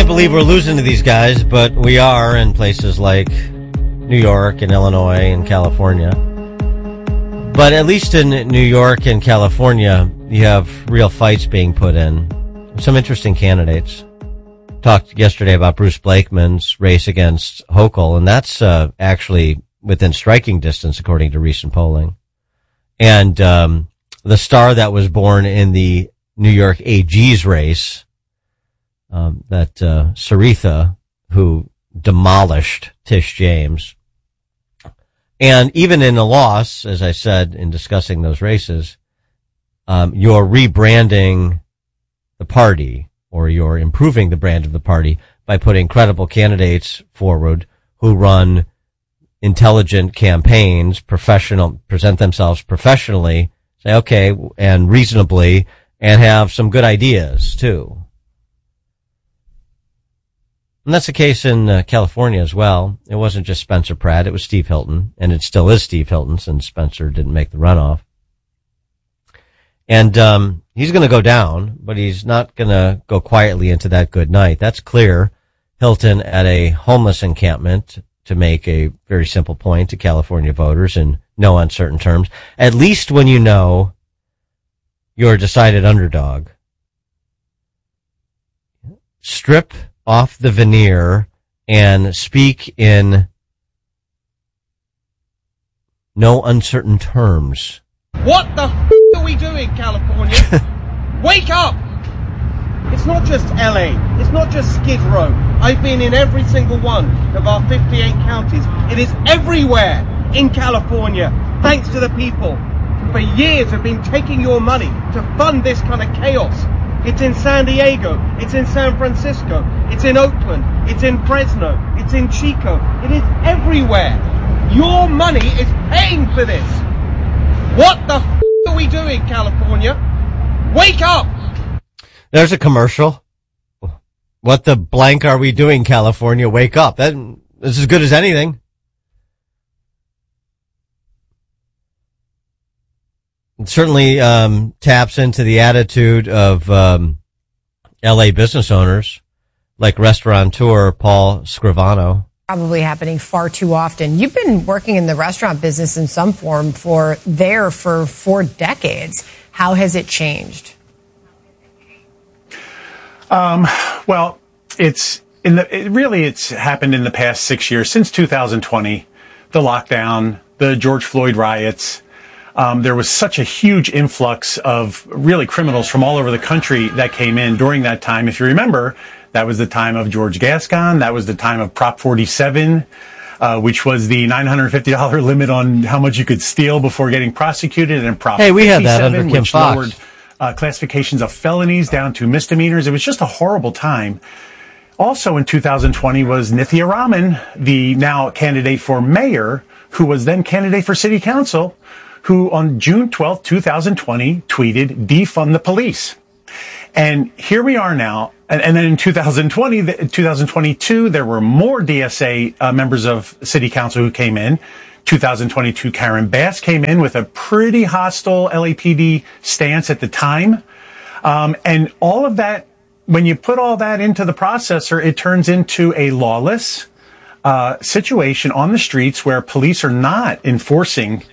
can't believe we're losing to these guys, but we are in places like New York and Illinois and California. But at least in New York and California, you have real fights being put in. Some interesting candidates. Talked yesterday about Bruce Blakeman's race against Hochul, and that's actually within striking distance according to recent polling. And the star that was born in the New York AG's race, that Saritha, who demolished Tish James. And even in a loss, as I said in discussing those races, you're rebranding the party, or you're improving the brand of the party by putting credible candidates forward who run intelligent campaigns, present themselves professionally, say, okay, and reasonably, and have some good ideas, too. And that's the case in California as well. It wasn't just Spencer Pratt, it was Steve Hilton, and it still is Steve Hilton since Spencer didn't make the runoff. And he's going to go down, but he's not going to go quietly into that good night. That's clear. Hilton at a homeless encampment to make a very simple point to California voters in no uncertain terms. At least when you know you're a decided underdog. Strip off the veneer and speak in no uncertain terms. What the are we doing, California? Wake up! It's not just LA. It's not just Skid Row. I've been in every single one of our 58 counties. It is everywhere in California, thanks to the people who for years have been taking your money to fund this kind of chaos. It's in San Diego. It's in San Francisco. It's in Oakland. It's in Fresno. It's in Chico. It is everywhere. Your money is paying for this. What the are we doing, California? Wake up! There's a commercial. What the blank are we doing, California? Wake up. That's as good as anything. It certainly taps into the attitude of LA business owners like restaurateur Paul Scrivano. Probably happening far too often. You've been working in the restaurant business in some form for 4 decades. How has it changed? Well, it's happened in the past 6 years, since 2020, the lockdown, the George Floyd riots. There was such a huge influx of really criminals from all over the country that came in during that time. If you remember, that was the time of George Gascon. That was the time of Prop 47, which was the $950 limit on how much you could steal before getting prosecuted. And Prop 57, we had that under Kim Foxx. Lowered classifications of felonies down to misdemeanors. It was just a horrible time. Also in 2020 was Nithya Raman, the now candidate for mayor, who was then candidate for city council, who on June 12, 2020 tweeted, "Defund the police." And here we are now. And then in 2022, there were more DSA members of city council who came in. 2022, Karen Bass came in with a pretty hostile LAPD stance at the time. And all of that, when you put all that into the processor, it turns into a lawless situation on the streets where police are not enforcing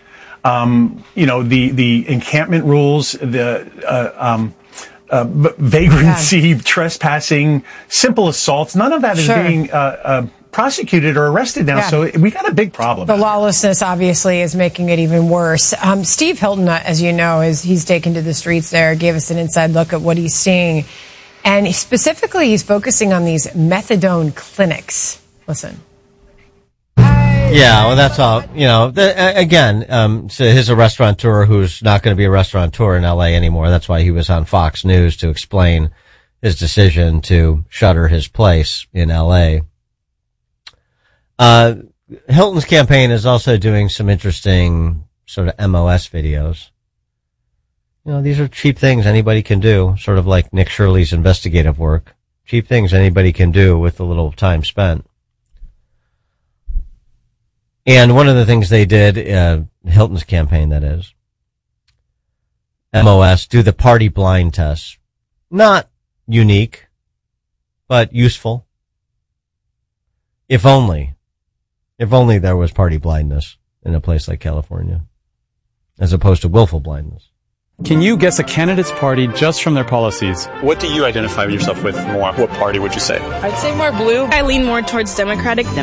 the encampment rules, the vagrancy, trespassing, simple assaults. None of that is being prosecuted or arrested now. So we got a big problem. The lawlessness obviously is making it even worse. Steve Hilton, as you know, he's taken to the streets there, gave us an inside look at what he's seeing. And specifically, he's focusing on these methadone clinics. Listen. Yeah, well, that's all. So he's a restaurateur who's not going to be a restaurateur in L.A. anymore. That's why he was on Fox News to explain his decision to shutter his place in L.A. Hilton's campaign is also doing some interesting sort of MOS videos. These are cheap things anybody can do, sort of like Nick Shirley's investigative work. Cheap things anybody can do with a little time spent. And one of the things they did, Hilton's campaign, that is, MOS, do the party blind test. Not unique, but useful. If only there was party blindness in a place like California, as opposed to willful blindness. Can you guess a candidate's party just from their policies? What do you identify yourself with more? What party would you say? I'd say more blue. I lean more towards Democratic. Yeah. So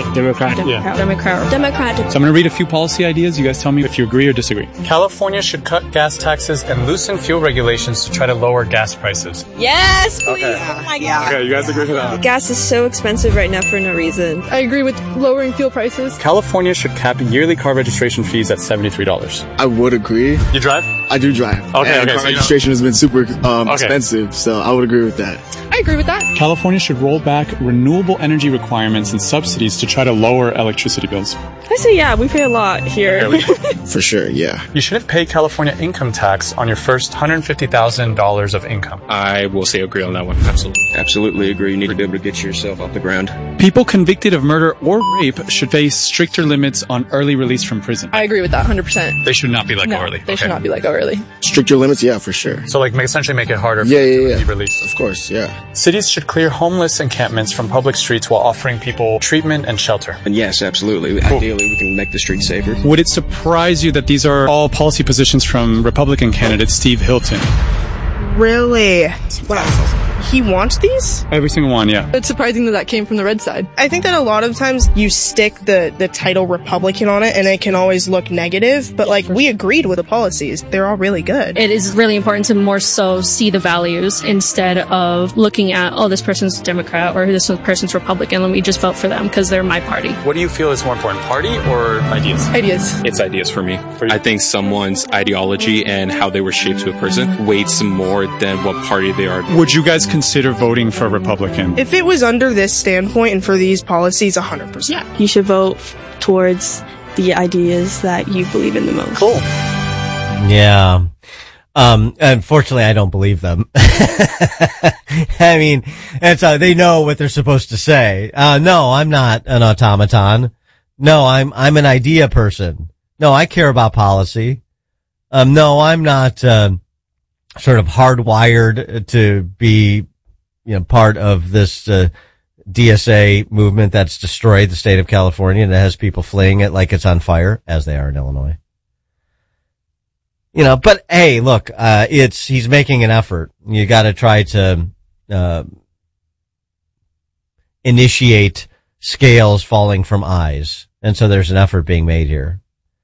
I'm going to read a few policy ideas. You guys tell me if you agree or disagree. California should cut gas taxes and loosen fuel regulations to try to lower gas prices. Yes, please. Okay. Oh my God. Okay, you guys agree with that? Gas is so expensive right now for no reason. I agree with lowering fuel prices. California should cap yearly car registration fees at $73. I would agree. You drive? I do drive. Okay, car registration has been super expensive, so I would agree with that. I agree with that. California should roll back renewable energy requirements and subsidies to try to lower electricity bills. I say yeah, we pay a lot here. For sure, yeah. You shouldn't pay California income tax on your first $150,000 of income. I will say agree on that one. Absolutely agree. You need to be able to get yourself off the ground. People convicted of murder or rape should face stricter limits on early release from prison. I agree with that 100%. They should not be let go early. They should not be let go early. Stricter limits, yeah, for sure. So essentially make it harder for you to be released. Of course, yeah. Cities should clear homeless encampments from public streets while offering people treatment and shelter. And yes, absolutely. Cool. Ideally, we can make the streets safer. Would it surprise you that these are all policy positions from Republican candidate Steve Hilton? Really? Wow. He wants these? Every single one, yeah. It's surprising that came from the red side. I think that a lot of times you stick the title Republican on it and it can always look negative, but we agreed with the policies. They're all really good. It is really important to more so see the values instead of looking at, oh, this person's Democrat or this person's Republican. Let me just vote for them because they're my party. What do you feel is more important, party or ideas? Ideas. It's ideas for me. I think someone's ideology and how they were shaped to a person weights more than what party they are. Would you guys consider voting for a Republican? If it was under this standpoint and for these policies, 100%. Yeah. You should vote towards the ideas that you believe in the most. Cool. Yeah. Unfortunately, I don't believe them. I mean, they know what they're supposed to say. No, I'm not an automaton. No, I'm an idea person. No, I care about policy. No, I'm not, sort of hardwired to be, part of this, DSA movement that's destroyed the state of California and that has people fleeing it like it's on fire, as they are in Illinois. But hey, look, he's making an effort. You gotta try to, initiate scales falling from eyes. And so there's an effort being made here.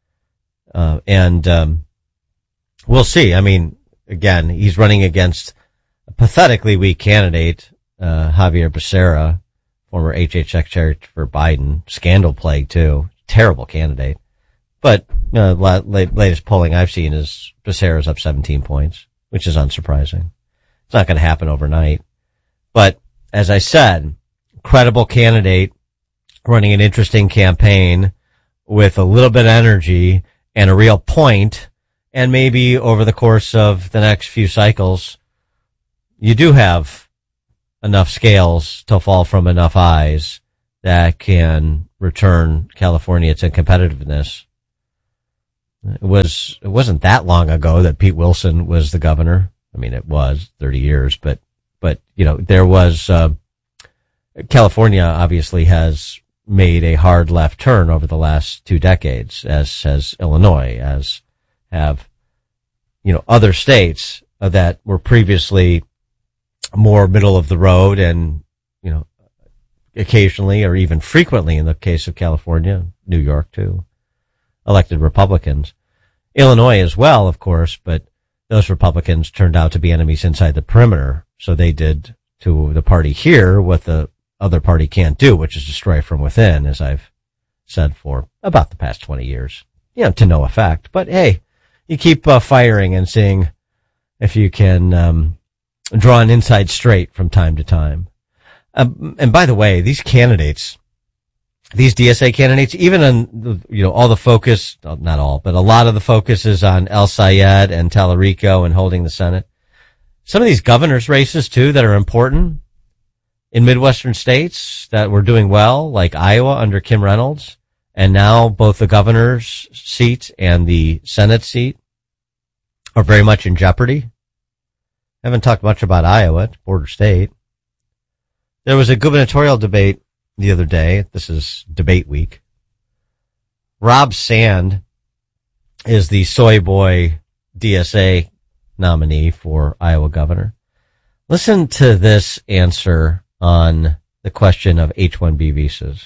We'll see. I mean, again, he's running against a pathetically weak candidate, Javier Becerra, former HH Secretary for Biden, scandal plague too, terrible candidate. But latest polling I've seen is Becerra's up 17 points, which is unsurprising. It's not going to happen overnight. But as I said, credible candidate running an interesting campaign with a little bit of energy and a real point. And maybe over the course of the next few cycles, you do have enough scales to fall from enough eyes that can return California to competitiveness. It wasn't that long ago that Pete Wilson was the governor. I mean, it was 30 years, but there was, California obviously has made a hard left turn over the last 2 decades, as has Illinois, as have, other states that were previously more middle of the road and, occasionally or even frequently in the case of California, New York too, elected Republicans. Illinois as well, of course, but those Republicans turned out to be enemies inside the perimeter. So they did to the party here what the other party can't do, which is destroy from within, as I've said for about the past 20 years, to no effect. But hey, you keep firing and seeing if you can draw an inside straight from time to time. And by the way, these candidates, these DSA candidates, even on, all the focus, not all, but a lot of the focus is on El Sayed and Tallarico and holding the Senate. Some of these governors' races too that are important in Midwestern states that were doing well, like Iowa under Kim Reynolds, and now both the governor's seat and the Senate seat are very much in jeopardy. Haven't talked much about Iowa, it's a border state. There was a gubernatorial debate the other day. This is debate week. Rob Sand is the soy boy DSA nominee for Iowa governor. Listen to this answer on the question of H-1B visas.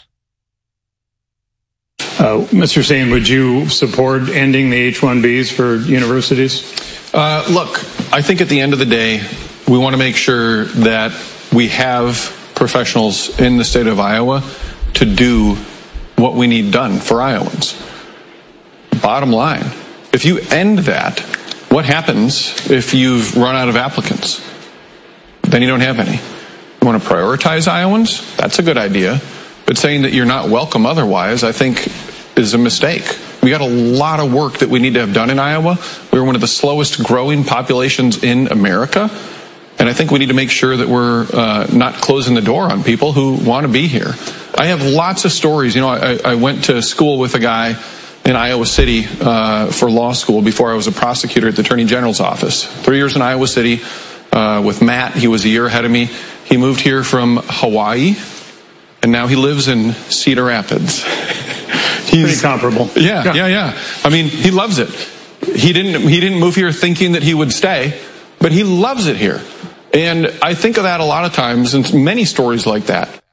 Mr. Sand, would you support ending the H-1Bs for universities? Look, I think at the end of the day, we want to make sure that we have professionals in the state of Iowa to do what we need done for Iowans. Bottom line, if you end that, what happens if you've run out of applicants? Then you don't have any. You want to prioritize Iowans? That's a good idea. But saying that you're not welcome otherwise, I think, is a mistake. We got a lot of work that we need to have done in Iowa. We're one of the slowest growing populations in America. And I think we need to make sure that we're not closing the door on people who want to be here. I have lots of stories. You know, I went to school with a guy in Iowa City for law school before I was a prosecutor at the Attorney General's office. 3 years in Iowa City with Matt. He was a year ahead of me. He moved here from Hawaii, and now he lives in Cedar Rapids. He's pretty comparable. Yeah. I mean, he loves it. He didn't move here thinking that he would stay, but he loves it here. And I think of that a lot of times, and many stories like that.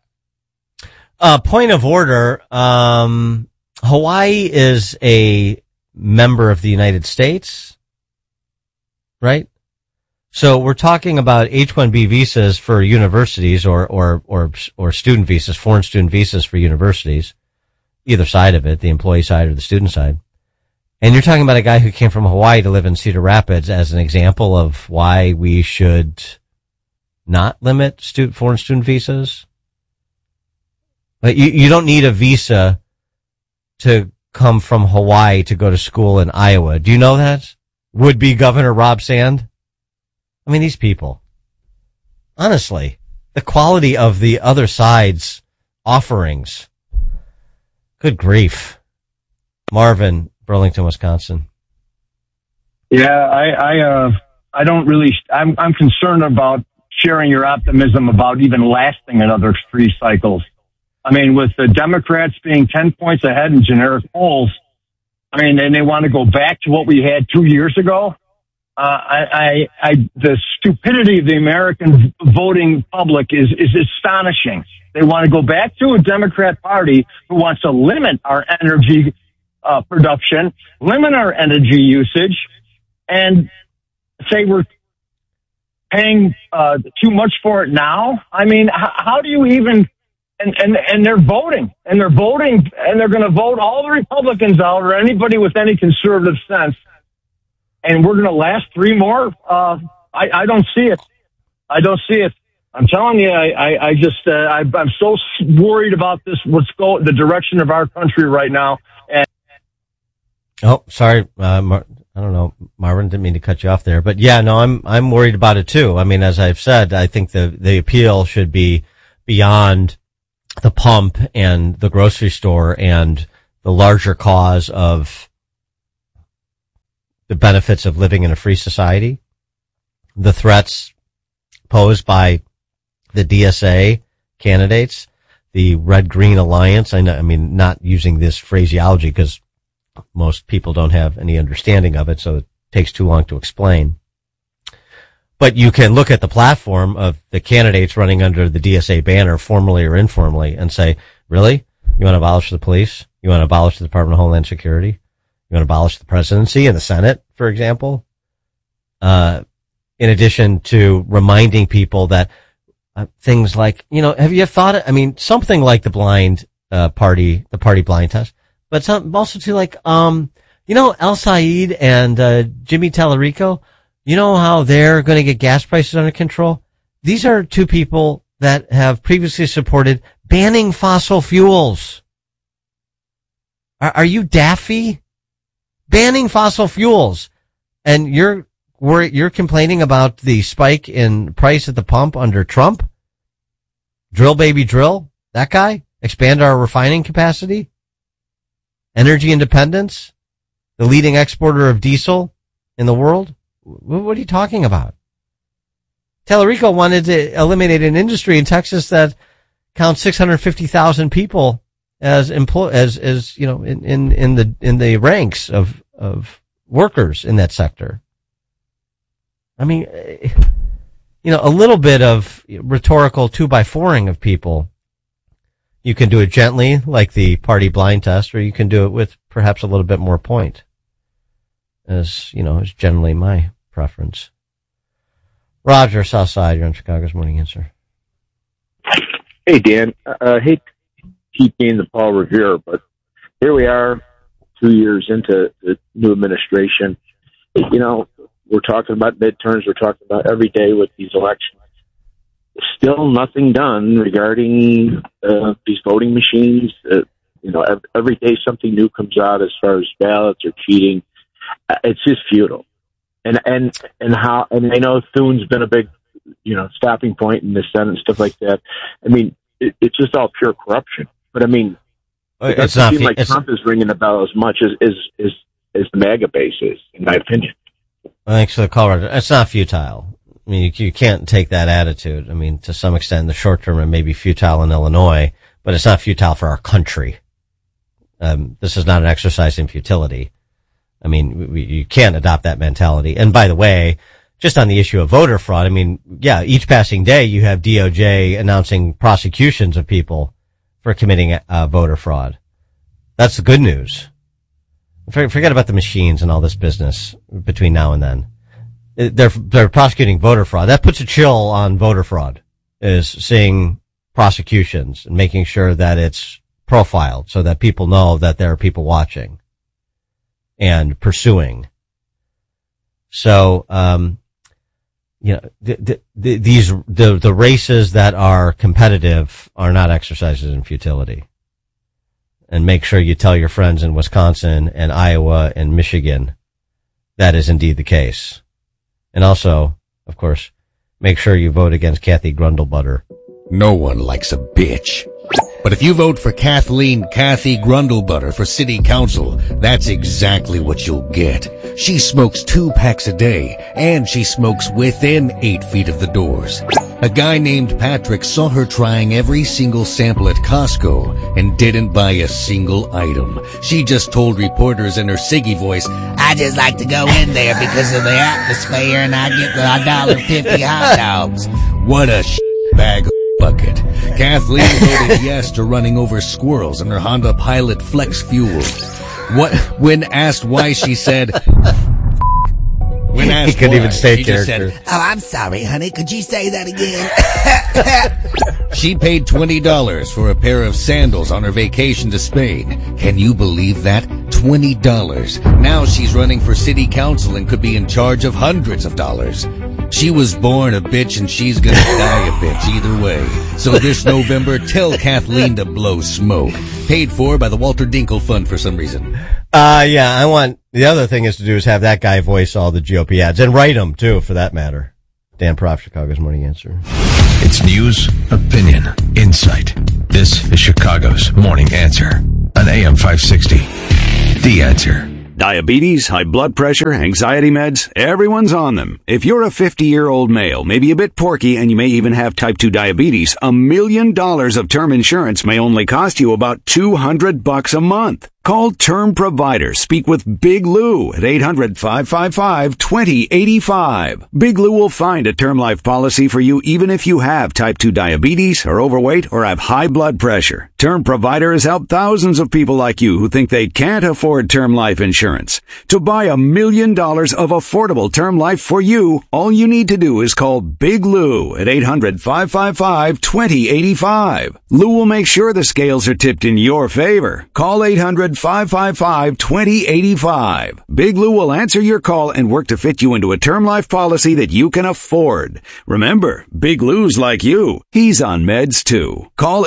Point of order. Hawaii is a member of the United States, right? So we're talking about H-1B visas for universities or student visas, foreign student visas for universities, either side of it, the employee side or the student side. And you're talking about a guy who came from Hawaii to live in Cedar Rapids as an example of why we should not limit foreign student visas. But you don't need a visa to come from Hawaii to go to school in Iowa. Do you know that? Would-be Governor Rob Sand? I mean, these people. Honestly, the quality of the other side's offerings. Good grief. Marvin, Burlington, Wisconsin. Yeah, I don't really, I'm concerned about sharing your optimism about even lasting another 3 cycles. I mean, with the Democrats being 10 points ahead in generic polls, I mean, and they want to go back to what we had 2 years ago. The stupidity of the American voting public is astonishing. They want to go back to a Democrat Party who wants to limit our energy production, limit our energy usage, and say we're paying too much for it now. I mean, how do you even? And they're voting, and they're going to vote all the Republicans out or anybody with any conservative sense. And we're going to last 3 more. I don't see it. I don't see it. I'm telling you, I'm so worried about this. The direction of our country right now. And oh, sorry. I don't know, Marvin, didn't mean to cut you off there, but yeah, no, I'm worried about it too. I mean, as I've said, I think the appeal should be beyond the pump and the grocery store and the larger cause of the benefits of living in a free society, the threats posed by the DSA candidates, the Red-Green Alliance. I mean, not using this phraseology because most people don't have any understanding of it, so it takes too long to explain. But you can look at the platform of the candidates running under the DSA banner, formally or informally, and say, really? You want to abolish the police? You want to abolish the Department of Homeland Security? You want to abolish the presidency and the Senate, for example? In addition to reminding people that things like, have you thought, something like the party blind test, but also to like, El Said and Jimmy Tallarico, you know how they're going to get gas prices under control? These are 2 people that have previously supported banning fossil fuels. Are you daffy? Banning fossil fuels. And you're complaining about the spike in price at the pump under Trump? Drill baby drill? That guy? Expand our refining capacity? Energy independence? The leading exporter of diesel in the world? What are you talking about? Tellerico wanted to eliminate an industry in Texas that counts 650,000 people as in the ranks of workers in that sector. I mean, a little bit of rhetorical 2x4ing of people. You can do it gently, like the party blind test, or you can do it with perhaps a little bit more point, is generally my preference. Roger, Southside, you're on Chicago's Morning Answer. Hey, Dan. I hate to keep being the Paul Revere, but here we are 2 years into the new administration. We're talking about midterms. We're talking about every day with these elections. Still nothing done regarding these voting machines. Every day something new comes out as far as ballots or cheating. It's just futile. And I know Thune's been a big, stopping point in the Senate and stuff like that. I mean, it's just all pure corruption. But I mean, it doesn't seem like Trump is ringing the bell as much as the MAGA base is, in my opinion. Thanks for the call, Roger. It's not futile. I mean, you can't take that attitude. I mean, to some extent, in the short term, it may be futile in Illinois, but it's not futile for our country. This is not an exercise in futility. I mean, you can't adopt that mentality. And by the way, just on the issue of voter fraud, I mean, yeah, each passing day you have DOJ announcing prosecutions of people for committing voter fraud. That's the good news. Forget about the machines and all this business between now and then. They're prosecuting voter fraud. That puts a chill on voter fraud, is seeing prosecutions and making sure that it's profiled so that people know that there are people watching and pursuing. So, the races that are competitive are not exercises in futility. And make sure you tell your friends in Wisconsin and Iowa and Michigan that is indeed the case. And also, of course, make sure you vote against Kathy Grundlebutter. No one likes a bitch. But if you vote for Kathy Grundlebutter for city council, that's exactly what you'll get. She smokes 2 packs a day, and she smokes within 8 feet of the doors. A guy named Patrick saw her trying every single sample at Costco and didn't buy a single item. She just told reporters in her Siggy voice, "I just like to go in there because of the atmosphere and I get the $1.50 hot dogs." What a bag of bucket. Kathleen voted yes to running over squirrels in her Honda Pilot Flex Fuel. When asked why, she said, he couldn't even say character. Said, "Oh, I'm sorry, honey. Could you say that again?" She paid $20 for a pair of sandals on her vacation to Spain. Can you believe that? $20. Now she's running for city council and could be in charge of hundreds of dollars. She was born a bitch and she's gonna die a bitch either way. So this November, tell Kathleen to blow smoke. Paid for by the Walter Dinkle Fund for some reason. The other thing is have that guy voice all the GOP ads and write them too, for that matter. Dan Proft, Chicago's Morning Answer. It's news, opinion, insight. This is Chicago's Morning Answer on AM 560. The Answer. Diabetes, high blood pressure, anxiety meds, everyone's on them. If you're a 50-year-old male, maybe a bit porky, and you may even have type 2 diabetes, $1 million of term insurance may only cost you about $200 a month. Call Term Provider. Speak with Big Lou at 800-555-2085. Big Lou will find a term life policy for you even if you have type 2 diabetes, are overweight, or have high blood pressure. Term Provider has helped thousands of people like you who think they can't afford term life insurance. To buy $1 million of affordable term life for you, all you need to do is call Big Lou at 800-555-2085. Lou will make sure the scales are tipped in your favor. Call 800-555-2085. Big Lou will answer your call and work to fit you into a term life policy that you can afford. Remember, Big Lou's like you. He's on meds too. Call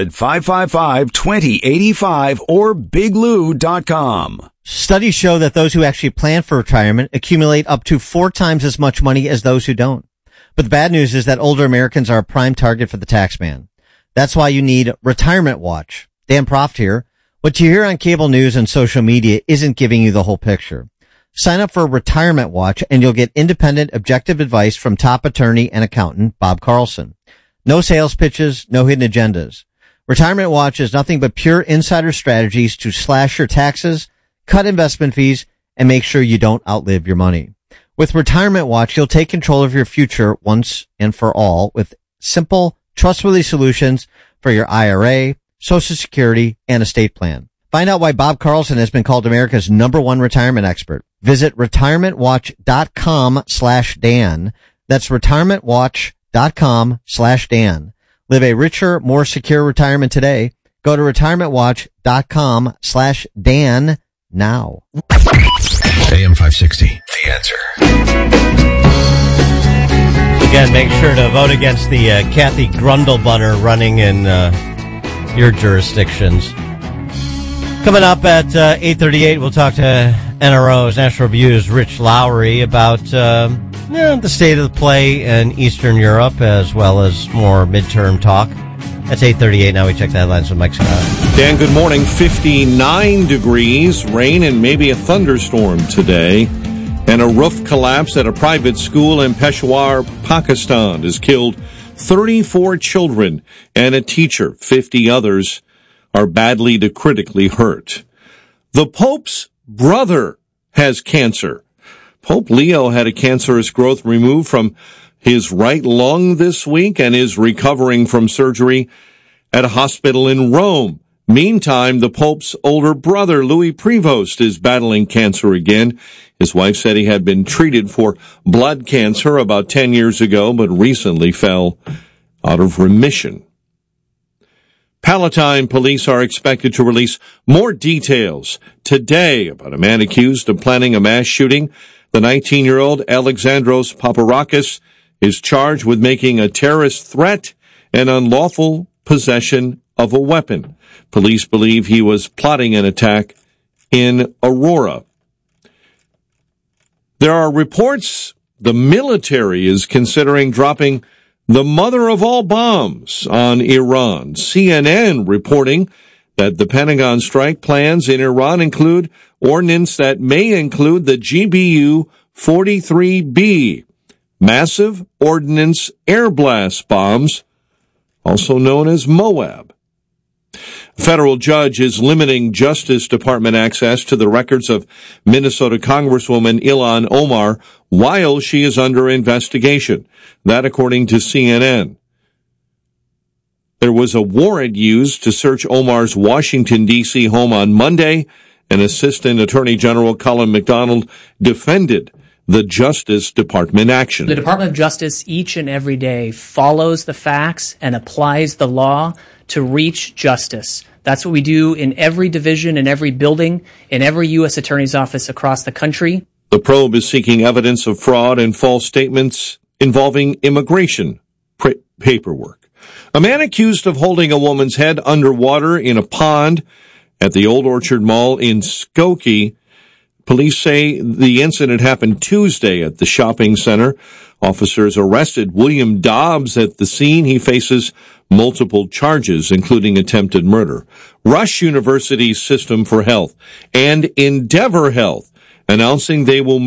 800-555-2085 or biglou.com. Studies show that those who actually plan for retirement accumulate up to 4 times as much money as those who don't. But the bad news is that older Americans are a prime target for the tax man. That's why you need Retirement Watch. Dan Proft here. What you hear on cable news and social media isn't giving you the whole picture. Sign up for Retirement Watch and you'll get independent, objective advice from top attorney and accountant Bob Carlson. No sales pitches, no hidden agendas. Retirement Watch is nothing but pure insider strategies to slash your taxes, cut investment fees, and make sure you don't outlive your money. With Retirement Watch, you'll take control of your future once and for all with simple, trustworthy solutions for your IRA, Social Security, and estate plan. Find out why Bob Carlson has been called America's #1 retirement expert. Visit retirementwatch.com/Dan. That's retirementwatch.com/Dan. Live a richer, more secure retirement today. Go to retirementwatch.com/Dan now. AM 560, The Answer. Again, make sure to vote against the Kathy Grundlebunner running in your jurisdictions. Coming up at 8:38, we'll talk to NRO's National Review's Rich Lowry about the state of the play in Eastern Europe, as well as more midterm talk. That's 8:38. Now we check the headlines with Mike Scott. Dan, good morning. 59 degrees, rain, and maybe a thunderstorm today. And a roof collapse at a private school in Peshawar, Pakistan, has killed 34 children and a teacher. 50 others are badly to critically hurt. The Pope's brother has cancer. Pope Leo had a cancerous growth removed from his right lung this week and is recovering from surgery at a hospital in Rome. Meantime, the Pope's older brother, Louis Prevost, is battling cancer again. His wife said he had been treated for blood cancer about 10 years ago, but recently fell out of remission. Palatine police are expected to release more details today about a man accused of planning a mass shooting. The 19-year-old Alexandros Paparakis is charged with making a terrorist threat and unlawful possession of a weapon. Police believe he was plotting an attack in Aurora. There are reports the military is considering dropping the mother of all bombs on Iran. CNN reporting that the Pentagon strike plans in Iran include ordnance that may include the GBU-43B, massive ordnance air blast bombs, also known as MOAB. A federal judge is limiting Justice Department access to the records of Minnesota Congresswoman Ilhan Omar while she is under investigation. That according to CNN. There was a warrant used to search Omar's Washington, D.C. home on Monday, and Assistant Attorney General Colin McDonald defended the Justice Department action. The Department of Justice each and every day follows the facts and applies the law to reach justice. That's what we do in every division, in every building, in every U.S. Attorney's office across the country. The probe is seeking evidence of fraud and false statements involving immigration paperwork. A man accused of holding a woman's head underwater in a pond at the Old Orchard Mall in Skokie. Police say the incident happened Tuesday at the shopping center. Officers arrested William Dobbs at the scene. He faces multiple charges, including attempted murder. Rush University's System for Health and Endeavor Health announcing they will